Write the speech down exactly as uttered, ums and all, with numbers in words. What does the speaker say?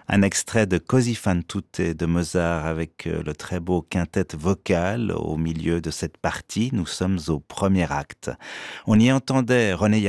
Un extrait de Così fan tutte de Mozart avec euh, le très beau quintet vocal au milieu de cette partie. Nous sommes au premier acte. On y entendait René